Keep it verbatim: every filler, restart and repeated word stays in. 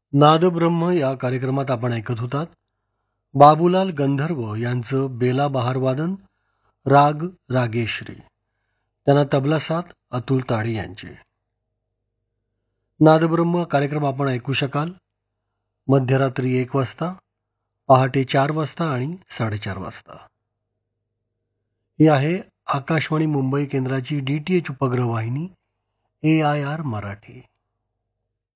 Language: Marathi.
नादब्रह्म या कार्यक्रमात आपण ऐकत होतात बाबूलाल गंधर्व यांचं बेला बहार वादन, राग रागेश्री. त्यांना तबला साथ अतुल ताडी यांचे. नादब्रह्म कार्यक्रम आपण ऐकू शकाल मध्यरात्री एक वाजता, पहाटे चार वाजता आणि साडेचार वाजता. ही आहे आकाशवाणी मुंबई केंद्राची डी टी एच उपग्रह वाहिनी ए आय आर मराठी.